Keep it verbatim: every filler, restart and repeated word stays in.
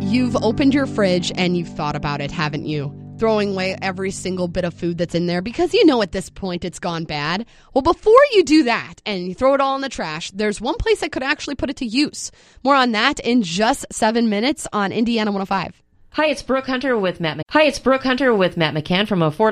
You've opened your fridge and you've thought about it, haven't you? Throwing away every single bit of food that's in there because you know at this point it's gone bad. Well, before you do that and you throw it all in the trash, there's one place that could actually put it to use. More on that in just seven minutes on Indiana one oh five. Hi, it's Brooke Hunter with Matt. Mc- Hi, it's Brooke Hunter with Matt McCann from Affordable